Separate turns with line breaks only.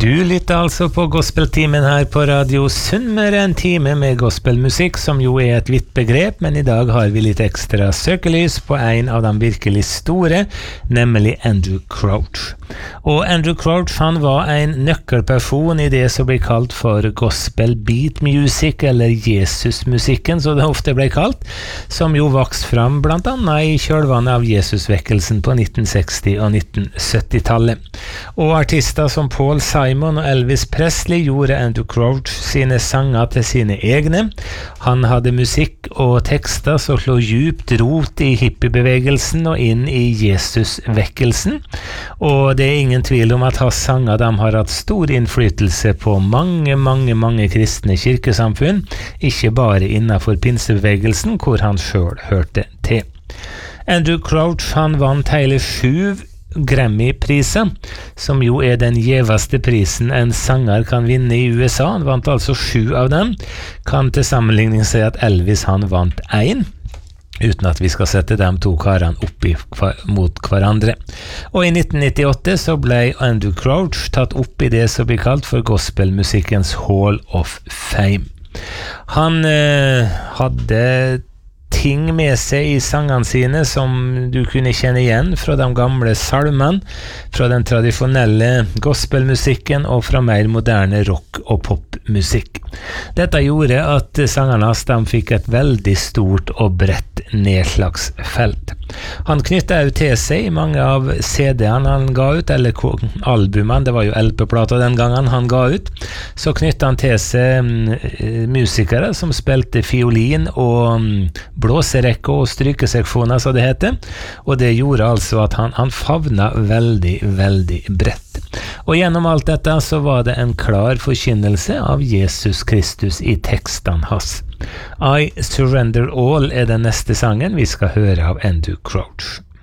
Du lytter altså på gospeltimen her på Radio Sunnmøre, en time med gospelmusikk, som jo er et vidt begrep, men i dag har vi litt ekstra søkelys på en av de virkelig store, nemlig Andrew Crouch. Og Andrew Crouch, han var en nøkkelperson i det som blir kalt for gospel beat music, eller Jesusmusikken, så det ofte ble kalt, som jo vokste fram blant annet i kjølvannet av Jesusvekkelsen på 1960- og 1970-tallet. Og artister som Paul Simon og Elvis Presley gjorde Andrew Crouch sine sanger til sine egne. Han hadde musikk og tekster som slå djupt rot i hippiebevegelsen og inn i Jesusvekkelsen. Og det er ingen tvil om at hans sanger de har hatt stor innflytelse på mange kristne kirkesamfunn, ikke bare innenfor pinsebevegelsen, hvor han selv hørte til. Andrew Crouch, han vant hele 7 Grammy-priser, som jo er den gjeveste prisen en sanger kan vinne i USA. Han vant altså 7 av dem. Kan til sammenligning si at Elvis han vant 1, uten at vi skal sette de 2 karene opp mot hverandre. Og i 1998 så ble Andrew Crouch tatt opp i det som blir kalt for gospelmusikkens Hall of Fame. Han hadde ting med seg i sangene sine som du kunne kjenne igjen fra de gamle salmene, fra den tradisjonelle gospelmusikken og fra mer moderne rock- og popmusikk. Dette gjorde at sangerne de fikk et veldig stort og bredt nedslagsfelt. Han knyttet også til seg mange av CD-ene han ga ut, eller albumene, det var jo LP-plater den gangen han ga ut, så knyttet han til seg musikere som spilte fiolin og blåserekke og strykeseksjoner, så det heter, og det gjorde altså at han favna veldig bredt. Og gjennom alt dette så var det en klar forkynnelse av Jesus Kristus i tekstene hans. I Surrender All er den neste sangen vi skal høre av Andrew Crouch.